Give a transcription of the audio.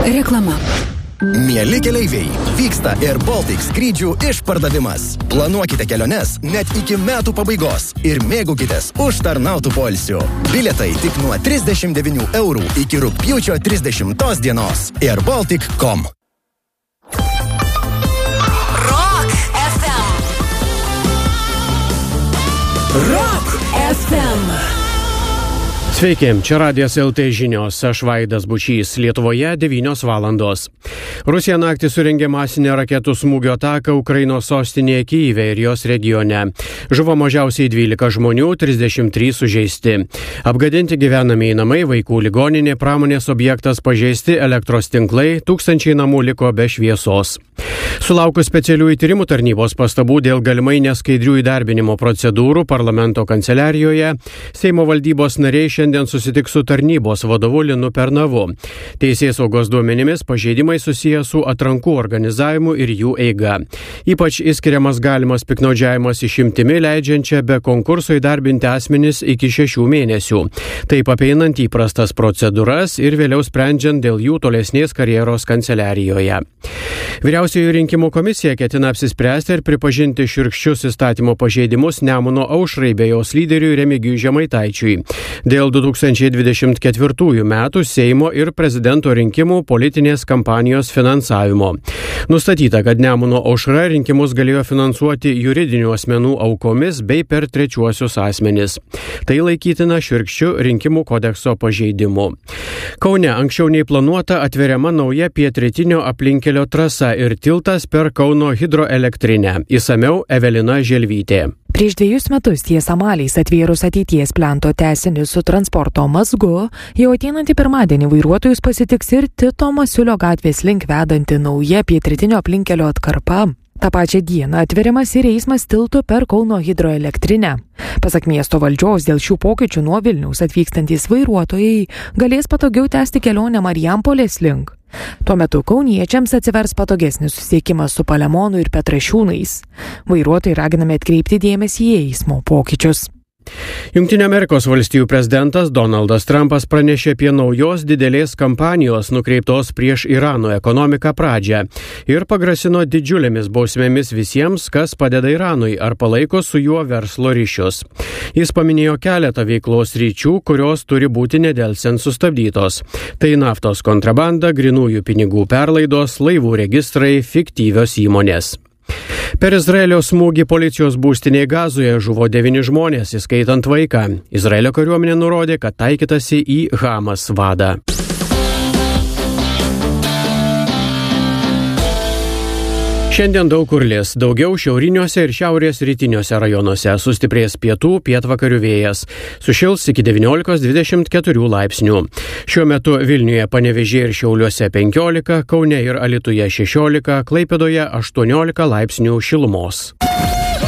Reklama. Mieli keleiviai, vyksta Air Baltic skrydžių išpardavimas. Planuokite keliones net iki metų pabaigos ir mėgaukitės užtarnautų poilsių. Bilietai tik nuo 39 eurų iki rugpjūčio 30 dienos. airbaltic.com. Rock FM. Rock FM. Sveiki, čia Radijas LT žinios, aš Vaidas Bučys, Lietuvoje 9 valandos. Rusija naktį surengė masinę raketų smūgio ataką Ukrainos sostinėje Kyjive ir jos regione. Žuvo mažiausiai 12 žmonių, 33 sužeisti. Apgadinti gyvenamieji namai, vaikų ligoninė, pramonės objektas pažeisti, elektros tinklai, tūkstančiai namų liko be šviesos. Sulaukus specialiųjų tyrimų tarnybos pastabų dėl galimai neskaidrių įdarbinimo procedūrų parlamento kanceliarijoje, Seimo valdybos nariai šiandien susitiks su tarnybos vadovu Linu Pernavu. Teisėsaugos duomenimis pažeidimai susiję su atrankų organizavimu ir jų eiga. Ypač išskiriamas galimas piktnaudžiavimas išimtimi, leidžiančia be konkurso įdarbinti asmenis iki 6 mėnesių. Taip apeinant įprastas procedūras ir vėliau sprendžiant dėl jų tolesnės karjeros kanceliarijoje. Vyriausioji rinkimų komisija ketina apsispręsti ir pripažinti šiurkščius įstatymo pažeidimus Nemuno aušrai bei jos lyderiui Remigijui Žemaitaičiui dėl 2024 metų Seimo ir prezidento rinkimų politinės kampanijos finansavimo. Nustatyta, kad Nemuno aušra rinkimus galėjo finansuoti juridinių asmenų aukomis bei per trečiuosius asmenis. Tai laikytina šiurkščiu rinkimų kodekso pažeidimu. Kaune anksčiau nei planuota atveriama nauja pietrytinio aplinkelio trasa ir tiltas per Kauno hidroelektrinę. Išsamiau Evelina Želvytė. Prieš 2 metus ties Amaliais atvėrus ateities plento tęsinį su transporto mazgu, jau ateinantį pirmadienį vairuotojus pasitiks ir Tito Masiulio gatvės link vedanti nauja pietrytinio aplinkelio atkarpa. Ta pačia diena atveriamas ir eismas tiltu per Kauno hidroelektrinę. Pasak miesto valdžios, dėl šių pokyčių nuo Vilniaus atvykstantys vairuotojai galės patogiau tęsti kelionę Marijampolės link. Tuo metu kauniečiams atsivers patogesnis susisiekimas su Palemonu ir Petrašiūnais. Vairuotojai raginami atkreipti dėmesį į eismo pokyčius. Jungtinių Amerikos valstijų prezidentas Donaldas Trumpas pranešė apie naujos didelės kampanijos nukreiptos prieš Irano ekonomiką pradžią ir pagrasino didžiulėmis bausmėmis visiems, kas padeda Iranui ar palaiko su juo verslo ryšius. Jis paminėjo keletą veiklos ryčių, kurios turi būti nedelsiant sustabdytos. Tai naftos kontrabanda, grynųjų pinigų perlaidos, laivų registrai, fiktyvios įmonės. Per Izraelio smūgį policijos būstinėje Gazoje žuvo 9 žmonės, įskaitant vaiką. Izraelio kariuomenė nurodė, kad taikytasi į Hamas vadą. Šiandien daug kur lis, daugiau šiauriniuose ir šiaurės rytiniuose rajonuose, sustiprės pietų, pietvakarių vėjas, sušils iki 19-24 laipsnių. Šiuo metu Vilniuje, Panevėžyje ir Šiauliuose 15, Kaune ir Alytuje 16, Klaipėdoje 18 laipsnių šilumos.